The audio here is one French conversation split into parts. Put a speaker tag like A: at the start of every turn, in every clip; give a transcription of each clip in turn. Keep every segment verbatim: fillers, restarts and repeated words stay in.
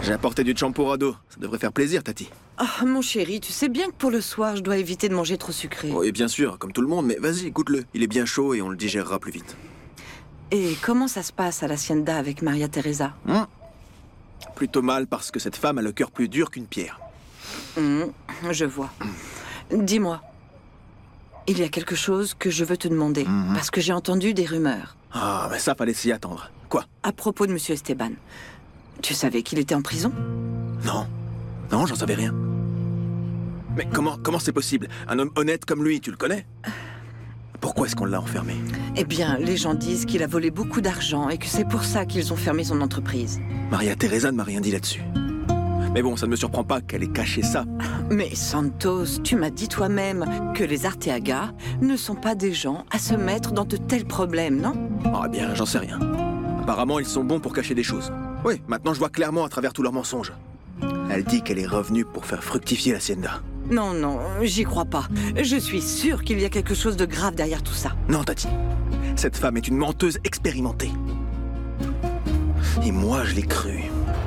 A: J'ai apporté du champurrado. Ça devrait faire plaisir, Tati.
B: Oh, mon chéri, tu sais bien que pour le soir, je dois éviter de manger trop sucré.
A: Oui, bien sûr, comme tout le monde, mais vas-y, goûte-le. Il est bien chaud et on le digérera plus vite.
B: Et comment ça se passe à l'Hacienda avec Maria Teresa?
A: Hum. Plutôt mal parce que cette femme a le cœur plus dur qu'une pierre.
B: Hum, je vois. Dis-moi, il y a quelque chose que je veux te demander,
A: Mhm.
B: parce que j'ai entendu des rumeurs.
A: Ah, mais ça, fallait s'y attendre. Quoi?
B: À propos de Monsieur Esteban. Tu savais qu'il était en prison?
A: Non. Non, j'en savais rien. Mais comment comment c'est possible? Un homme honnête comme lui, tu le connais? Pourquoi est-ce qu'on l'a enfermé?
B: Eh bien, les gens disent qu'il a volé beaucoup d'argent et que c'est pour ça qu'ils ont fermé son entreprise.
A: Maria Teresa ne m'a rien dit là-dessus. Mais bon, ça ne me surprend pas qu'elle ait caché ça.
B: Mais Santos, tu m'as dit toi-même que les Arteaga ne sont pas des gens à se mettre dans de tels problèmes, non?
A: Ah bien, j'en sais rien. Apparemment, ils sont bons pour cacher des choses. Oui, maintenant je vois clairement à travers tous leurs mensonges. Elle dit qu'elle est revenue pour faire fructifier l'Hacienda.
B: Non, non, j'y crois pas. Je suis sûre qu'il y a quelque chose de grave derrière tout ça.
A: Non, Tati. Cette femme est une menteuse expérimentée. Et moi, je l'ai cru.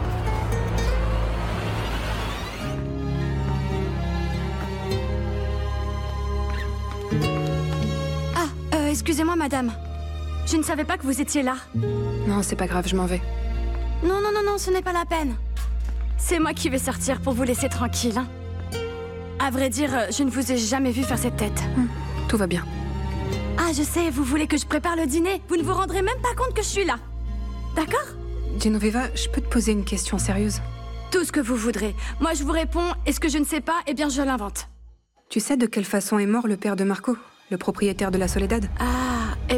C: Ah, euh, excusez-moi, madame. Je ne savais pas que vous étiez là.
D: Non, c'est pas grave, je m'en vais.
C: Non, non, non, non, ce n'est pas la peine. C'est moi qui vais sortir pour vous laisser tranquille, hein. À vrai dire, euh, je ne vous ai jamais vu faire cette tête.
D: Tout va bien.
C: Ah, je sais, vous voulez que je prépare le dîner. Vous ne vous rendrez même pas compte que je suis là. D'accord?
D: Genoveva, je peux te poser une question sérieuse?
C: Tout ce que vous voudrez. Moi, je vous réponds, et ce que je ne sais pas, eh bien, je l'invente.
D: Tu sais de quelle façon est mort le père de Marco, le propriétaire de la Soledad?
C: Ah, eh